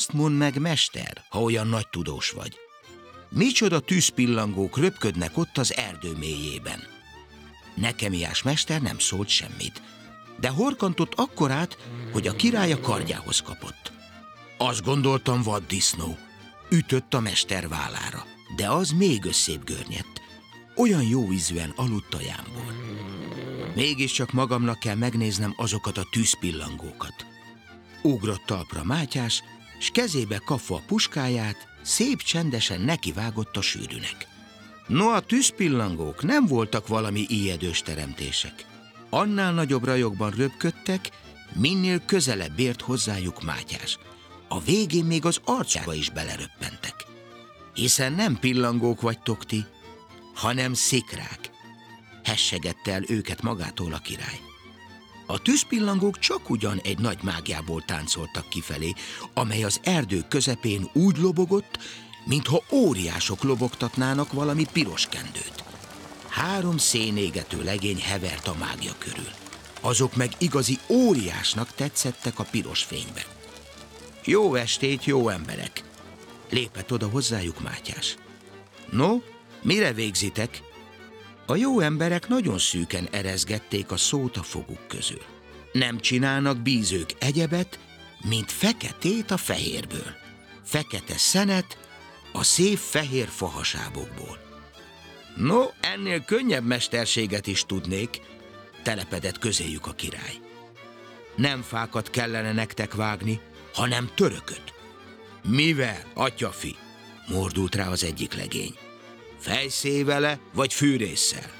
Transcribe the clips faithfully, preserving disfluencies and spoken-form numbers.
Azt mondd meg, mester, ha olyan nagy tudós vagy. Micsoda tűzpillangók röpködnek ott az erdő mélyében. Nekemiás mester nem szólt semmit, de horkantott akkorát, hogy a király a kardjához kapott. Azt gondoltam, vaddisznó. Ütött a mester vállára, de az még összébb görnyedt. Olyan jó ízűen aludt a jámból. Mégiscsak magamnak kell megnéznem azokat a tűzpillangókat. Ugrott talpra Mátyás, s kezébe kapva a puskáját, szép csendesen nekivágott a sűrűnek. No, a tűzpillangók nem voltak valami ijedős teremtések. Annál nagyobb rajokban röpködtek, minél közelebb ért hozzájuk Mátyás. A végén még az arcába is beleröppentek. Hiszen nem pillangók vagytok ti, hanem szikrák. Hessegette el őket magától a király. A tűzpillangók csak ugyan egy nagy mágiából táncoltak kifelé, amely az erdő közepén úgy lobogott, mintha óriások lobogtatnának valami piros kendőt. Három szénégető legény hevert a mágia körül. Azok meg igazi óriásnak tetszettek a piros fényben. Jó estét, jó emberek! Lépett oda hozzájuk Mátyás. No, mire végzitek? A jó emberek nagyon szűken erezgették a szót a foguk közül. Nem csinálnak bízők egyebet, mint feketét a fehérből, fekete szenet a szép fehér fahasábokból. No, ennél könnyebb mesterséget is tudnék, telepedett közéjük a király. Nem fákat kellene nektek vágni, hanem törököt. Mivel, atyafi? Mordult rá az egyik legény. Fejszévele vagy fűrésszel?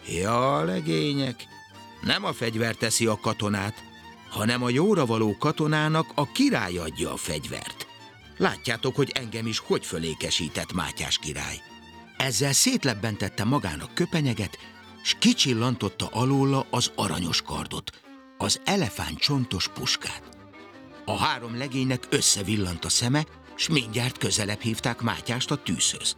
Ja, legények, nem a fegyver teszi a katonát, hanem a jóra való katonának a király adja a fegyvert. Látjátok, hogy engem is hogy fölékesített Mátyás király. Ezzel szétlebbentette magának köpenyeget, s kicsillantotta alóla az aranyos kardot, az elefántcsontos puskát. A három legénynek összevillant a szeme, s mindjárt közelebb hívták Mátyást a tűzhöz.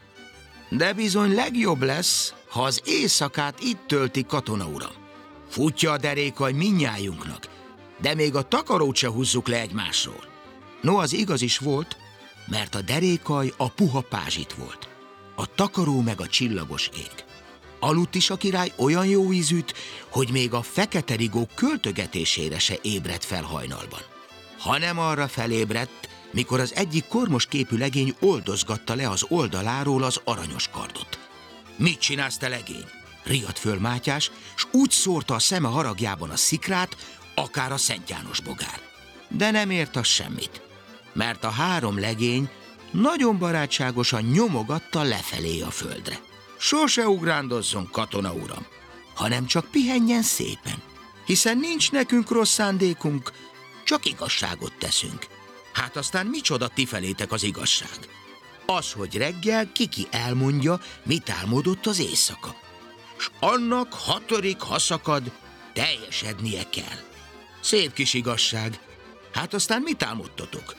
De bizony legjobb lesz, ha az éjszakát itt tölti, katona uram. Futja a derékaj mindnyájunknak, de még a takarót se húzzuk le egymásról. No, az igaz is volt, mert a derékaj a puha pázsit volt, a takaró meg a csillagos ég. Aludt is a király olyan jó ízűt, hogy még a fekete rigó költögetésére se ébredt fel hajnalban, hanem arra felébredt, mikor az egyik kormos képű legény oldozgatta le az oldaláról az aranyos kardot. Mit csinálsz, te legény? Riadt föl Mátyás, s úgy szórta a szeme haragjában a szikrát, akár a Szent János bogár. De nem ért az semmit, mert a három legény nagyon barátságosan nyomogatta lefelé a földre. Sose ugrándozzon, katona uram, hanem csak pihenjen szépen, hiszen nincs nekünk rossz szándékunk, csak igazságot teszünk. Hát aztán micsoda ti felétek az igazság? Az, hogy reggel kiki elmondja, mit álmodott az éjszaka. S annak hatodik haszakad teljesednie kell. Szép kis igazság. Hát aztán mit álmodtatok?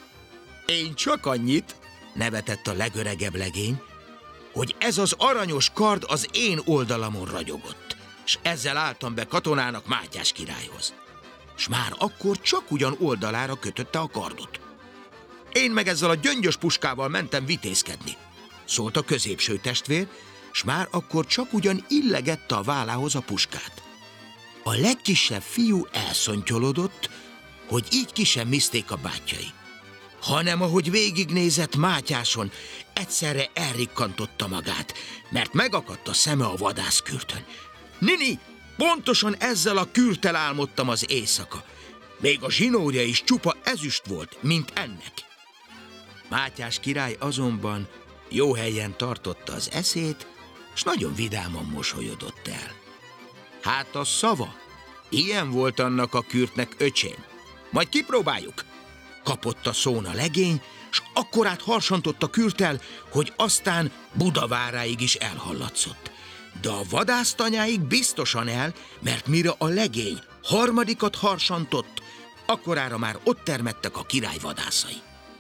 Én csak annyit, nevetett a legöregebb legény, hogy ez az aranyos kard az én oldalamon ragyogott, s ezzel álltam be katonának Mátyás királyhoz. S már akkor csak ugyan oldalára kötötte a kardot. Én meg ezzel a gyöngyös puskával mentem vitézkedni, szólt a középső testvér, s már akkor csak ugyan illegette a vállához a puskát. A legkisebb fiú elszontyolodott, hogy így ki sem miszték a bátyjai, hanem ahogy végignézett Mátyáson, egyszerre elrikkantotta magát, mert megakadt a szeme a vadászkürtön. Nini, pontosan ezzel a kürttel álmodtam az éjszaka. Még a zsinórja is csupa ezüst volt, mint ennek. Mátyás király azonban jó helyen tartotta az eszét, s nagyon vidáman mosolyodott el. Hát a szava, ilyen volt annak a kürtnek, öcsém. Majd kipróbáljuk. Kapott a szón a legény, s akkorát harsantott a kürttel, hogy aztán Budaváráig is elhallatszott. De a vadásztanyáig biztosan el, mert mire a legény harmadikat harsantott, akkorára már ott termettek a király vadászai.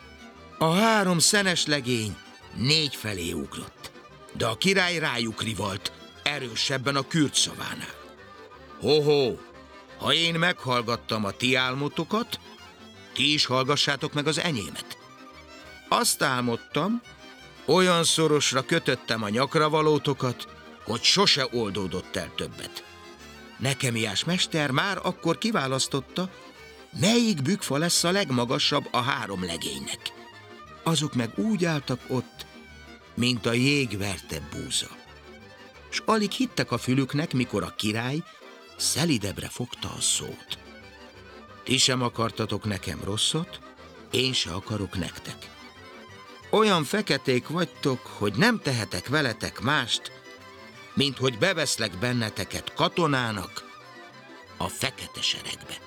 A három szenes legény négy felé ugrott, de a király rájuk rivalt, erősebben a kürt szavánál. Ho-ho, ha én meghallgattam a ti álmotokat, ti is hallgassátok meg az enyémet. Azt álmodtam, olyan szorosra kötöttem a nyakravalótokat, hogy sose oldódott el többet. Nekemiás mester már akkor kiválasztotta, melyik bükkfa lesz a legmagasabb a három legénynek. Azok meg úgy álltak ott, mint a jégverte búza. S alig hittek a fülüknek, mikor a király szelidebbre fogta a szót. Ti sem akartatok nekem rosszat, én se akarok nektek. Olyan feketék vagytok, hogy nem tehetek veletek mást, mint hogy beveszlek benneteket katonának a fekete seregbe.